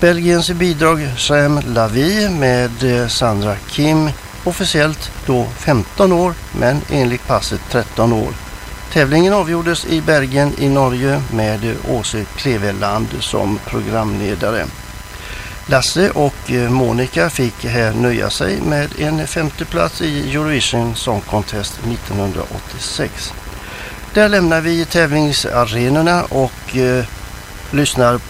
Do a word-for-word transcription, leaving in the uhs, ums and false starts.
Belgiens bidrag Sam La Vie med Sandra Kim, officiellt då femton år men enligt passet tretton år. Tävlingen avgjordes i Bergen i Norge med Åse Kleveland som programledare. Lasse och Monica fick här nöja sig med en femte plats i Eurovision Song Contest nittonhundraåttiosex. Där lämnar vi tävlingsarenorna och eh, lyssnar